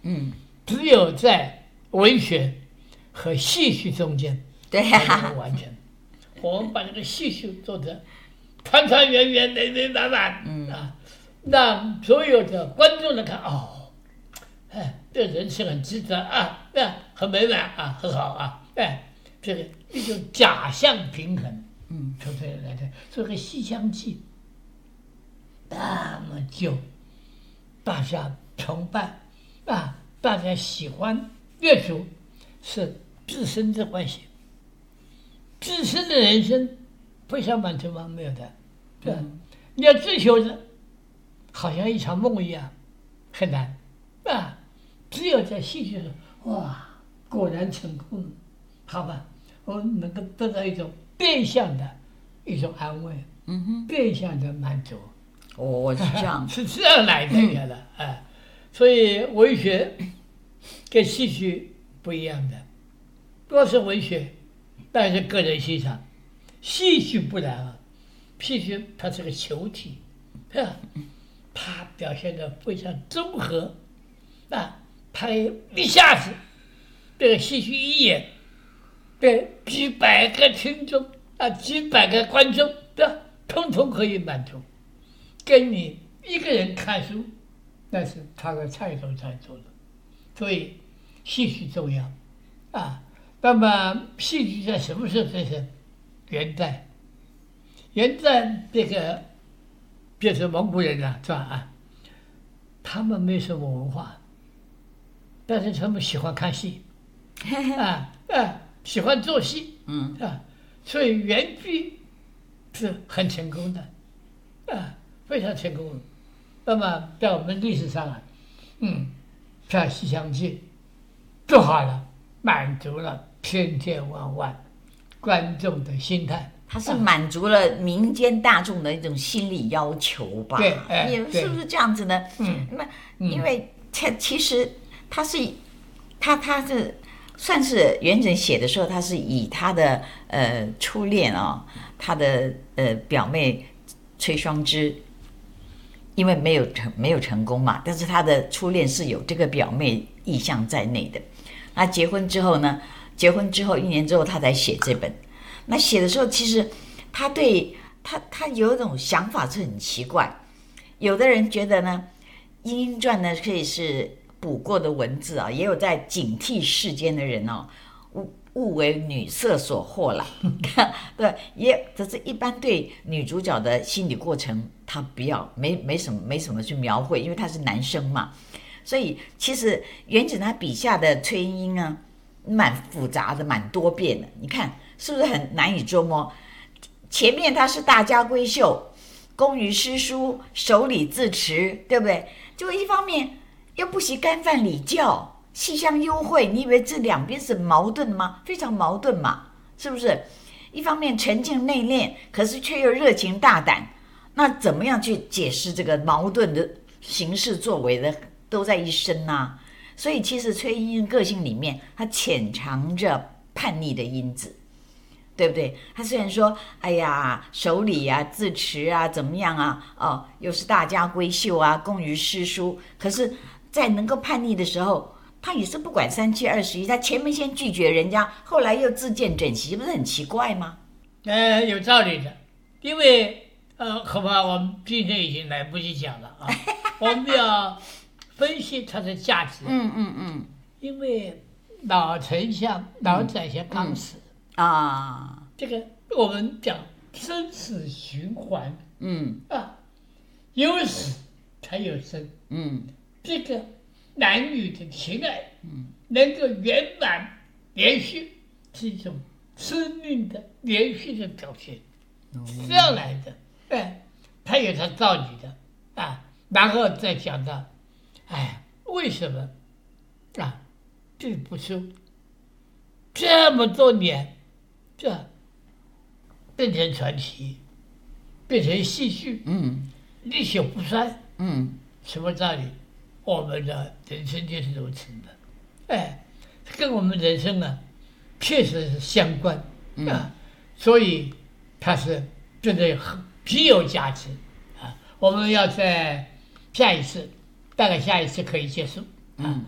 只有在文学和戏剧中间， 对才能完成。我们把这个戏剧做得团团圆圆、美美满满，让所有的观众来看，这人是很值得很美满很好这个一种假象平衡，从这里来的。这个《西厢记》那么久，大家崇拜大家喜欢阅读，是自身的关系。自身的人生非常满足吗？没有的，对吧？你要追求的，好像一场梦一样，很难只有在戏剧上，哇，果然成功了，好吧，我们能够得到一种变相的一种安慰，变相的满足。 我是这样， 是这样来的所以文学跟戏剧不一样的，若是文学，但是个人欣赏，戏剧不然戏剧它是个球体，它表现得非常综合，它一下子这个戏剧一演，对几百个听众几百个观众通通可以满足，跟你一个人看书，那是他的菜头才做的，所以戏剧重要那么戏剧在什么时候产生？元代，这个就是蒙古人是吧他们没什么文化，但是他们喜欢看戏喜欢做戏所以元剧是很成功的非常成功的。那么在我们历史上像《西厢记》做好了，满足了千千万万观众的心态， 它是满足了民间大众的一种心理要求吧？ 对， 是不是这样子呢？因为其实他是算是元稹写的时候，他是以他的初恋他的表妹崔双芝，因为没有成功嘛，但是他的初恋是有这个表妹意象在内的。那结婚之后1年之后，他才写这本。那写的时候，其实他对他有一种想法是很奇怪。有的人觉得呢，《莺莺传》呢可以是补过的文字也有在警惕世间的人误为女色所惑了。对，这是一般对女主角的心理过程，他不要没什么去描绘，因为他是男生嘛。所以其实元稹他笔下的崔莺莺啊，蛮复杂的，蛮多变的。你看是不是很难以捉摸？前面他是大家闺秀，工于诗书，守礼自持，对不对？就一方面又不惜干犯礼教，戏相幽会，你以为这两边是矛盾吗？非常矛盾嘛，是不是？一方面沉静内敛，可是却又热情大胆，那怎么样去解释这个矛盾的行事作为的都在一身啊？所以其实崔莺莺个性里面，她潜藏着叛逆的因子，对不对？她虽然说哎呀守礼自持怎么样又是大家闺秀工于诗书，可是在能够叛逆的时候，她也是不管3七21，她前面先拒绝人家，后来又自荐枕席，不是很奇怪吗？ 有道理的，因为恐怕我们今天已经来不及讲了我们要分析它的价值。因为老宰相刚死这个我们讲生死循环，有死才有生，这个男女的情爱，能够圆满连续，是一种生命的连续的表现，这样来的，它有它道理的然后再讲到，为什么这部书这么多年，变成传奇，变成戏剧，历久不衰，什么道理？我们的人生就是如此的，跟我们人生确实是相关，所以它是真的极有价值我们要在下一次，大概下一次可以结束